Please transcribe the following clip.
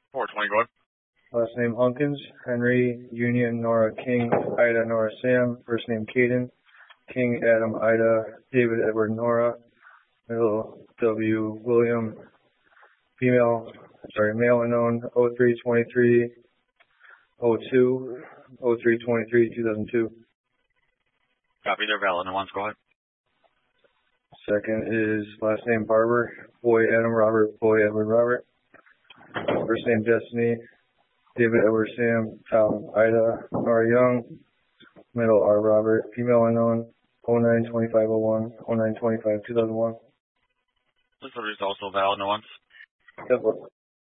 420, go ahead. Last name Hunkins, Henry, Union, Nora, King, Ida, Nora, Sam. First name Caden, King, Adam, Ida, David, Edward, Nora. Middle W, William. Male unknown, 0323 02 0323 2002. Copy, they're valid. No ones, go ahead. Second is last name Barber, boy Adam Robert, boy Edward Robert. First name Destiny, David Edward Sam, Tom Ida, Nora Young. Middle R Robert, female unknown, 092501 0925 2001. This order is also valid. No ones. Yep.